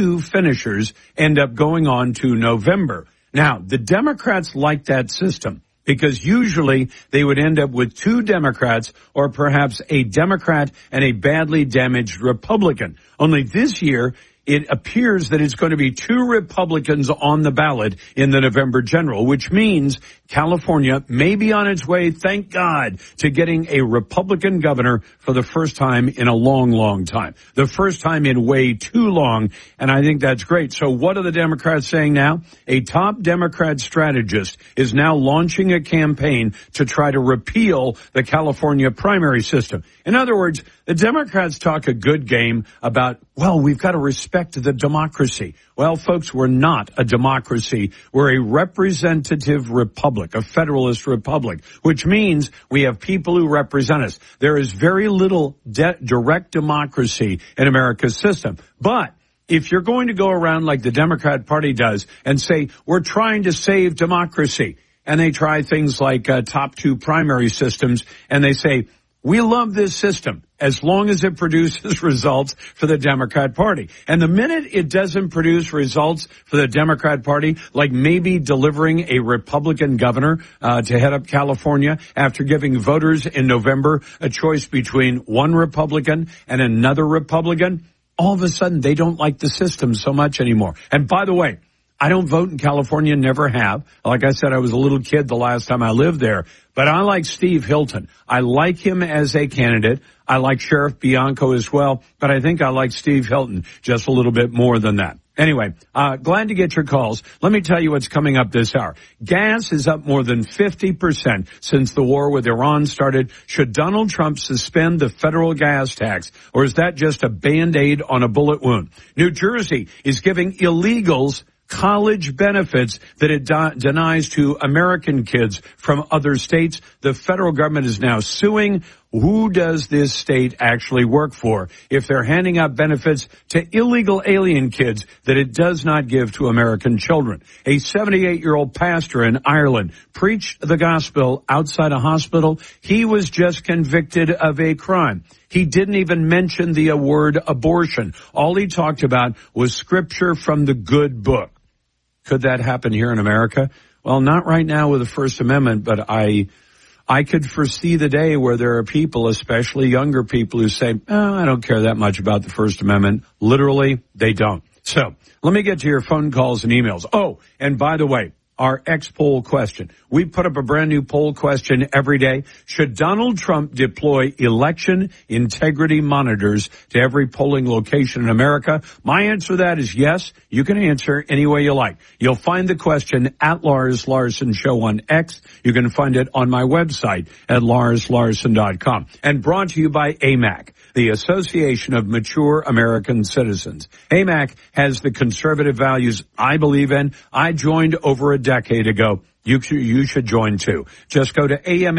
two finishers end up going on to November. Now, the Democrats like that system because usually they would end up with two Democrats or perhaps a Democrat and a badly damaged Republican. Only this year, it appears that it's going to be two Republicans on the ballot in the November general, which means California may be on its way, thank God, to getting a Republican governor for the first time in a long, long time. The first time in way too long, and I think that's great. So what are the Democrats saying now? A top Democrat strategist is now launching a campaign to try to repeal the California primary system. In other words, the Democrats talk a good game about, well, we've got to respect the democracy. Well, folks, we're not a democracy. We're a representative republic, a federalist republic, which means we have people who represent us. There is very little direct democracy in America's system. But if you're going to go around like the Democrat Party does and say, we're trying to save democracy, and they try things like top two primary systems, and they say, we love this system as long as it produces results for the Democrat Party. And the minute it doesn't produce results for the Democrat Party, like maybe delivering a Republican governor to head up California after giving voters in November a choice between one Republican and another Republican, all of a sudden they don't like the system so much anymore. And by the way, I don't vote in California, never have. Like I said, I was a little kid the last time I lived there. But I like Steve Hilton. I like him as a candidate. I like Sheriff Bianco as well. But I think I like Steve Hilton just a little bit more than that. Anyway, glad to get your calls. Let me tell you what's coming up this hour. Gas is up more than 50% since the war with Iran started. Should Donald Trump suspend the federal gas tax, or is that just a Band-Aid on a bullet wound? New Jersey is giving illegals college benefits that it denies to American kids from other states. The federal government is now suing. Who does this state actually work for if they're handing out benefits to illegal alien kids that it does not give to American children? A 78-year-old pastor in Ireland preached the gospel outside a hospital. He was just convicted of a crime. He didn't even mention the word abortion. All he talked about was scripture from the good book. Could that happen here in America? Well, not right now with the First Amendment, but I could foresee the day where there are people, especially younger people, who say, I don't care that much about the First Amendment. Literally, they don't. So let me get to your phone calls and emails. Oh, and by the way, our X-poll question. We put up a brand new poll question every day. Should Donald Trump deploy election integrity monitors to every polling location in America? My answer to that is yes. You can answer any way you like. You'll find the question at Lars Larson Show on X. You can find it on my website at larslarson.com. And brought to you by AMAC, the Association of Mature American Citizens. AMAC has the conservative values I believe in. I joined over a decade ago. You should join too. Just go to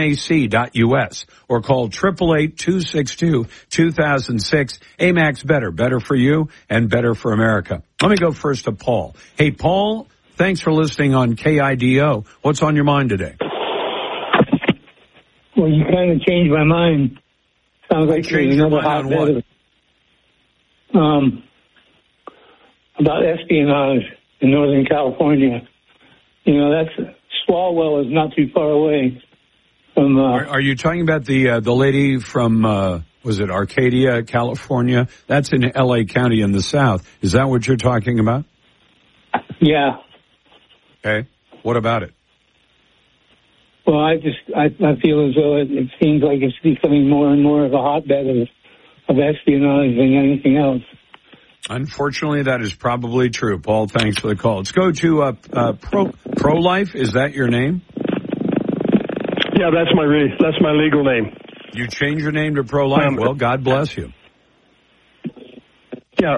amac.us or call 888-262-2006. AMAC's better for you and better for America. Let me go first to Paul. Hey, Paul, thanks for listening on KIDO. What's on your mind today? Well, you kind of changed my mind. Sounds like there's another hotbed about espionage in Northern California. You know, that's Swalwell is not too far away from. Are you talking about the lady from was it Arcadia, California? That's in L.A. County in the South. Is that what you're talking about? Yeah. Okay. What about it? Well, I feel as though it seems like it's becoming more and more of a hotbed of espionage than anything else. Unfortunately, that is probably true. Paul, thanks for the call. Let's go to Pro-Life. Is that your name? Yeah, that's my legal name. You changed your name to Pro-Life. Well, God bless you. Yeah,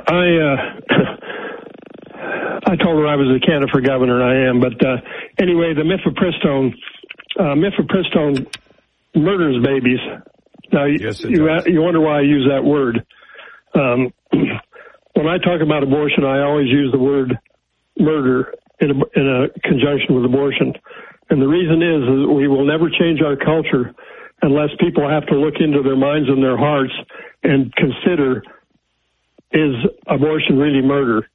I told her I was a candidate for governor, and I am. But anyway, the mifepristone murders babies. Now, yes, you wonder why I use that word. When I talk about abortion, I always use the word murder in a conjunction with abortion. And the reason is we will never change our culture unless people have to look into their minds and their hearts and consider, is abortion really murder?